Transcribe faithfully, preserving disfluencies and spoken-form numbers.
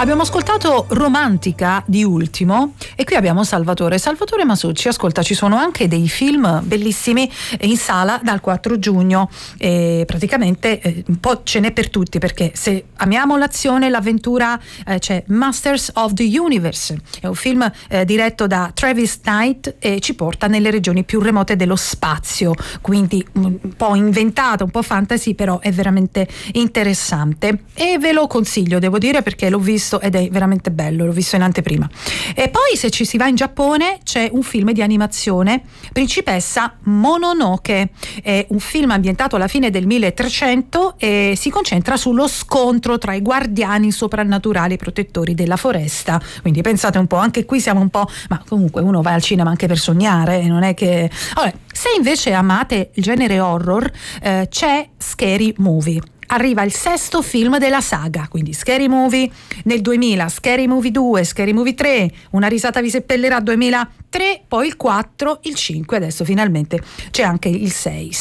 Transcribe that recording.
Abbiamo ascoltato Romantica di Ultimo e qui abbiamo Salvatore. Salvatore Masucci, ascolta, ci sono anche dei film bellissimi in sala dal quattro giugno e praticamente eh, un po' ce n'è per tutti, perché se amiamo l'azione e l'avventura eh, c'è Masters of the Universe, è un film eh, diretto da Travis Knight e ci porta nelle regioni più remote dello spazio, quindi un po' inventato, un po' fantasy, però è veramente interessante e ve lo consiglio, devo dire, perché l'ho visto ed è veramente bello, l'ho visto in anteprima. E poi se ci si va in Giappone c'è un film di animazione, Principessa Mononoke, è un film ambientato alla fine del milletrecento e si concentra sullo scontro tra i guardiani soprannaturali protettori della foresta, quindi pensate un po', anche qui siamo un po', ma comunque uno va al cinema anche per sognare, non è che... Allora, se invece amate il genere horror eh, c'è Scary Movie. Arriva il sesto film della saga, quindi Scary Movie nel duemila, Scary Movie due, Scary Movie tre, Una risata vi seppellirà duemilatré, poi il quattro, il cinque, adesso finalmente c'è anche il sei.